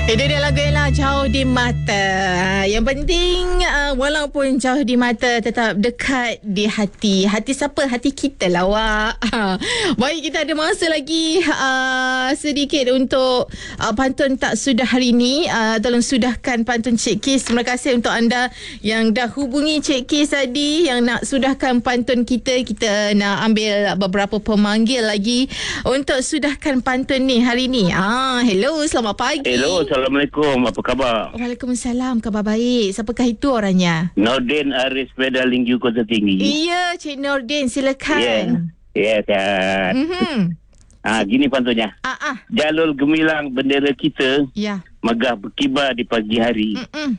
Itu dia lagu Ella, Jauh di Mata. Yang penting walaupun jauh di mata, tetap dekat di hati. Hati siapa? Hati kita lah, awak. Baik, kita ada masa lagi sedikit untuk pantun tak sudah hari ini. Tolong sudahkan pantun Cik Kis. Terima kasih untuk anda yang dah hubungi Cik Kis tadi, yang nak sudahkan pantun kita. Kita nak ambil beberapa pemanggil lagi untuk sudahkan pantun ni hari ni. Hello, selamat pagi. Hello, Assalamualaikum. Apa khabar? Waalaikumsalam, khabar baik. Siapakah itu orangnya? Nordin Aris Pedaling You Kota Tinggi. Iya, Cik Nordin, silakan. Ya, kan. Gini pantunnya. Jalur gemilang bendera kita, megah berkibar di pagi hari.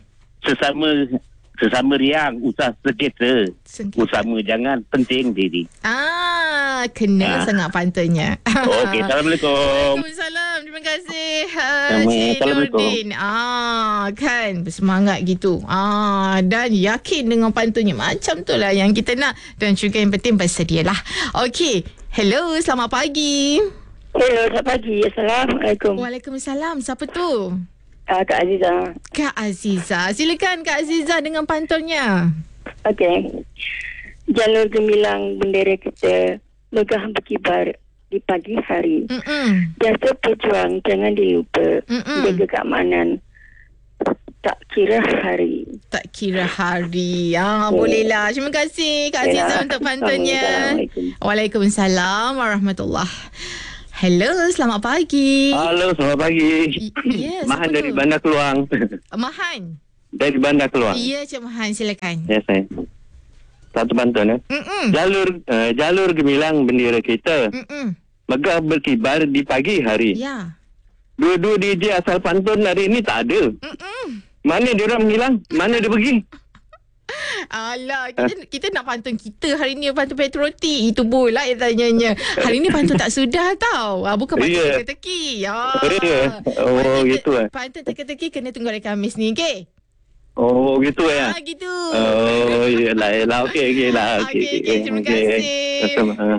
Sesama riang, usah sengketa. Usama jangan penting diri. Kena sangat pantunnya. Okey, Assalamualaikum. Waalaikumsalam. Terima kasih Cik Assalamualaikum. Nordin. Kan bersemangat gitu. Dan yakin dengan pantunnya. Macam tu lah yang kita nak. Dan juga yang penting bersedialah. Okey. Hello, selamat pagi. Hello, selamat pagi. Assalamualaikum. Waalaikumsalam. Siapa tu? Kak Aziza. Kak Aziza. Silakan Kak Aziza dengan pantunnya. Okey. Jalur gemilang bendera kita, megah berkibar di pagi hari. Jasa pejuang jangan dilupa. Jaga keamanan tak kira hari. Tak kira hari. Bolehlah. Terima kasih Kak Aziza untuk pantunnya. Waalaikumsalam warahmatullahi. Hello, selamat pagi. Halo, selamat pagi. Yes, Mahan dari Bandar Keluang. Mahan. Dari Bandar Keluang. Ya, Cik Mahan, silakan. Ya, saya. Satu pantun ya. Jalur gemilang bendera kita, megah berkibar di pagi hari. Ya. Dua-dua DJ asal pantun hari ini tak ada. Mana dia orang hilang? Mana dia pergi? Alah, kita nak pantun kita hari ni, pantun patriotik. Itu pula yang tanyanya. Hari ni pantun tak sudah tau. Bukan pantun teka-teki. Gitu lah. Pantun teka-teki kena tunggu hari Khamis ni, okey? Oh, gitu ya. Gitu. Oh, iyalah. Okey lah. Okey, terima kasih.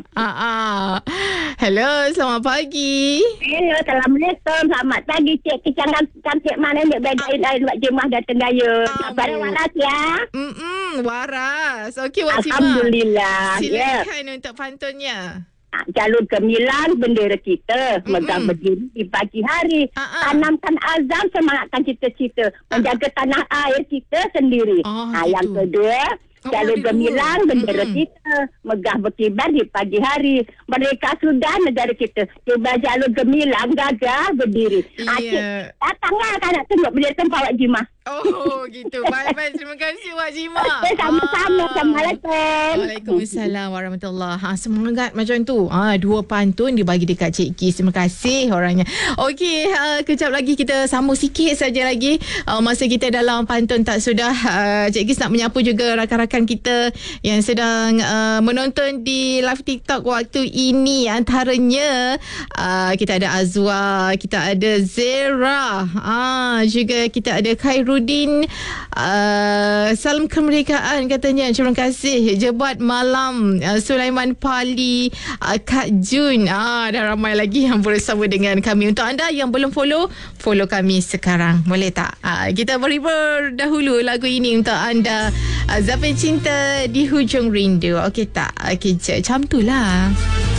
Hello, selamat pagi. Hello, Assalamualaikum. Selamat pagi, Cik. Cantik mana ni bedain dari buat jemaah datang gaya. Sabar waras ya. Waras. Okey, Wak Cimah. Alhamdulillah. Silakan untuk pantunnya. Jalur gemilang bendera kita, megah berdiri di pagi hari. Tanamkan azam, semangatkan cita-cita, menjaga tanah air kita sendiri. Yang kedua, jalur gemilang bendera kita, megah berkibar di pagi hari. Mereka sudah negara kita. Cuba jalur gemilang gagah berdiri. Datanglah kan nak tengok bendera tempat Wak Jimah. Oh, gitu. Baik-baik. Terima kasih, Wak Jimah. Sama-sama. Assalamualaikum. Waalaikumsalam warahmatullahi. Semangat macam tu. Dua pantun dibagi dekat Cik Kis. Terima kasih orangnya. Okey, kejap lagi kita sambung sikit saja lagi. Masa kita dalam pantun tak sudah. Cik Kis nak menyapu juga rakan-rakan kita yang sedang menonton di live TikTok waktu ini. Antaranya kita ada Azwa, kita ada Zera, juga kita ada Khairudin. Salam kemerdekaan katanya. Terima kasih. Jebat malam, Sulaiman Pali, Kak Jun. Dah ramai lagi yang bersama dengan kami. Untuk anda yang belum follow kami sekarang. Boleh tak? Kita beri dahulu lagu ini untuk anda. Sampai cinta di hujung rindu. Okey tak? Okey je. Macam tu lah.